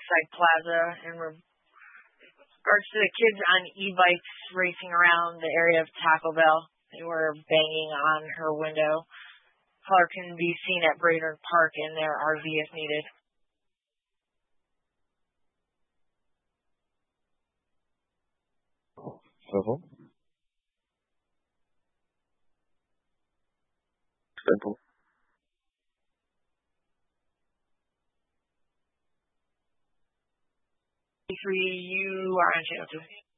Lakeside Plaza in regards to the kids on e-bikes racing around the area of Taco Bell. They were banging on her window. Caller can be seen at Brainerd Park in their RV if needed. Simple. Simple. You are on channel 2.